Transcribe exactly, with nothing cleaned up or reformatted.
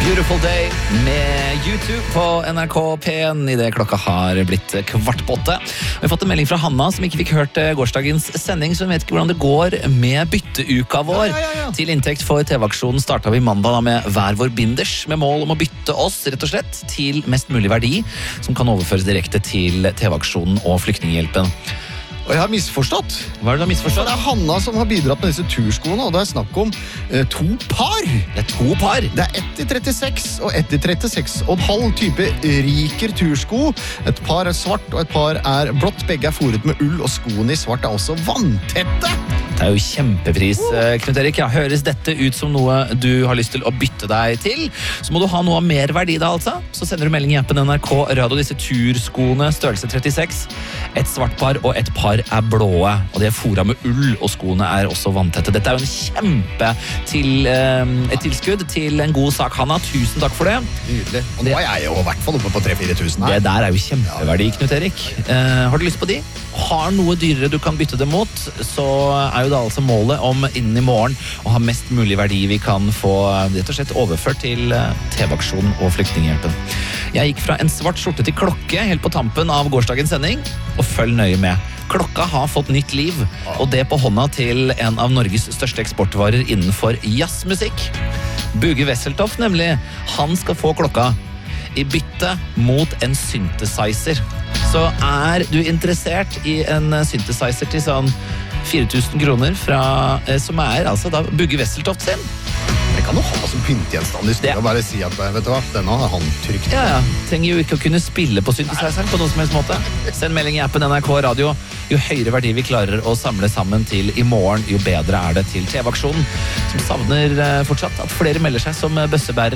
Beautiful Day med YouTube på N R K P en i det klokka har blitt kvart på åtte. Vi har fått en melding fra Hanna som ikke fikk hørt gårsdagens sending, så hun vet ikke hvordan det går med bytteuka vår. Ja, ja, ja, ja. Til inntekt for T V-aksjonen startet vi mandag da med hver vår binders, med mål om å bytte oss rett og slett til mest mulig verdi, som kan overføres direkte til T V-aksjonen og Flyktninghjelpen. Og jeg har misforstått. Hva er det du har For misforstått? det er Hanna som har bidratt med disse turskoene, og det er snakk om eh, to par. Det er to par. Det er ett i trettiseks og ett i trettiseks og en halv type riker tursko. Et par er svart og et par er blått. Begge er foret med ull, og skoene i svart er også vanntette. Det er jo kjempepris, eh, Knut Erik. Ja, høres dette ut som noe du har lyst til å bytte deg til, så må du ha noe av mer verdi da, altså. Så sender du melding i appen N R K Radio, disse turskoene, størrelse trettiseks. Et svart par og et par er blåe, og de er foret med ull, og skoene er også vanntette. Dette er jo en kjempe til, eh, et tilskudd til en god sak, Hanna. Tusen takk for det. Nydelig. Og nå er jeg jo i hvert fall oppe på tre-fire tusen her. Det der er jo kjempeverdi, Knut Erik. Eh, har du lyst på de? Har noe dyrere du kan bytte det mot, så er jo da altså målet om innen i morgen å ha mest mulig verdi vi kan få rett og slett overført til T V-aksjonen og Flyktninghjelpen. Jeg gikk fra en svart skjorte til klokke helt på tampen av gårsdagens sending, og følg nøye med. Klokka har fått nytt liv, og det på hånda til en av Norges største eksportvarer innenfor jazzmusikk. Buge Wesseltoft nemlig, han skal få klokka i bytte mot en synthesizer. Så er du interessert i en synthesizer til sånn fire tusen kroner fra, eh, som er altså da Buge Wesseltoft sin? Det kan du ha som pyntegjenstand i stedet Ja. og bare si at, vet du hva, denne har han trygt. Ja, ja. Trenger jo ikke å kunne spille på synthesizeren på noen som helst måte. Send melding i appen N R K Radio. Jo høyere verdi vi klarer å samle sammen til i morgen, jo bedre er det til T V-aksjonen, som savner eh, fortsatt at flere melder seg som bøssebærere.